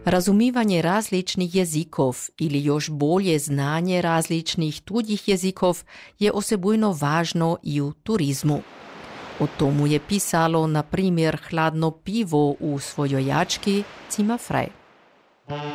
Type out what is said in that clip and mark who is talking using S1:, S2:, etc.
S1: Razumijevanje različnih jezikov ili još bolje znanje različnih tuđih jezikov je osebujno važno i u turizmu. O tomu je pisalo, na primjer, hladno pivo u svojojački Zimmer frei.